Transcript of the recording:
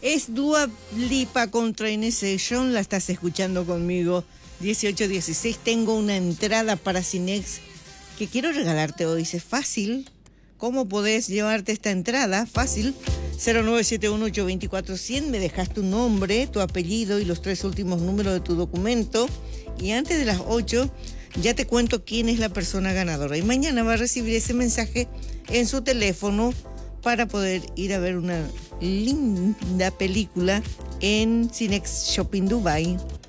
Es Dua Lipa con Training Session, la estás escuchando conmigo. 18-16, tengo una entrada para Cinex que quiero regalarte hoy. Es fácil. ¿Cómo podés llevarte esta entrada? Fácil. 0971-824-100. Me dejas tu nombre, tu apellido y los 3 últimos números de tu documento. Y antes de las 8 ya te cuento quién es la persona ganadora. Y mañana va a recibir ese mensaje en su teléfono para poder ir a ver una linda película en Cinex Shopping Dubai.